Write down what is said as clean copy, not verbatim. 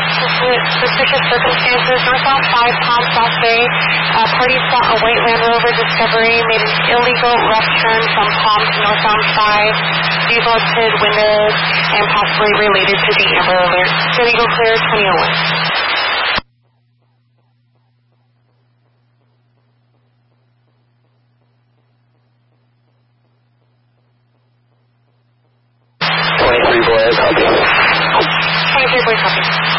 Suspicious circumstances, northbound 5 Palm South Bay. Party saw a white Land Rover Discovery, made an illegal left turn from Palm to northbound 5, defaulted windows, and possibly related to the Amber Alert. San Diego Clear 2001. Boy, copy. 23 boy, copy.